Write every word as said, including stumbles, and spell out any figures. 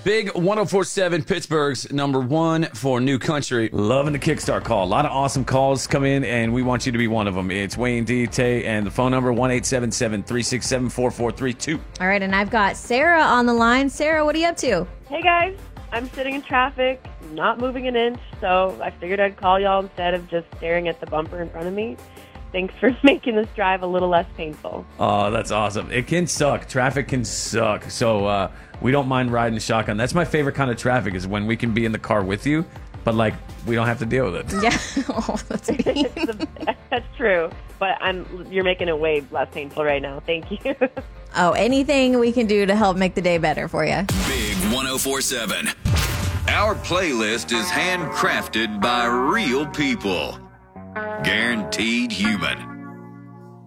Big one oh four seven, Pittsburgh's number one for new country. Loving the Kickstart call. A lot of awesome calls come in, and we want you to be one of them. It's Wayne D. Tay, and the phone number one eight seven seven, three six seven, four four three two. All right, and I've got Sarah on the line. Sarah, what are you up to? Hey, guys. I'm sitting in traffic, not moving an inch, so I figured I'd call y'all instead of just staring at the bumper in front of me. Thanks for making this drive a little less painful. Oh, that's awesome. It can suck. Traffic can suck. So uh, we don't mind riding shotgun. That's my favorite kind of traffic, is when we can be in the car with you, but, like, we don't have to deal with it. Yeah. Oh, that's mean. That's true, but I'm you're making it way less painful right now. Thank you. Oh, anything we can do to help make the day better for you. Big one oh four seven. Our playlist is handcrafted by real people. Guaranteed human.